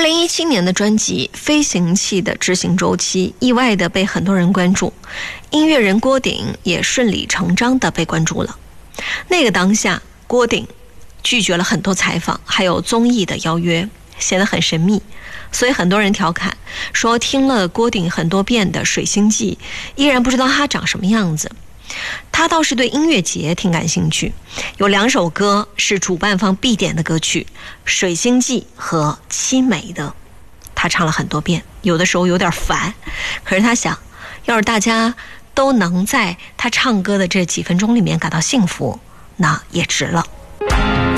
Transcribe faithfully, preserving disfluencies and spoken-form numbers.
二零一七年的专辑《飞行器的执行周期》意外的被很多人关注，音乐人郭顶也顺理成章的被关注了。那个当下，郭顶拒绝了很多采访还有综艺的邀约，显得很神秘，所以很多人调侃说，听了郭顶很多遍的《水星记》，依然不知道他长什么样子。他倒是对音乐节挺感兴趣，有两首歌是主办方必点的歌曲，《水星记》和《凄美的》，他唱了很多遍，有的时候有点烦，可是他想，要是大家都能在他唱歌的这几分钟里面感到幸福，那也值了。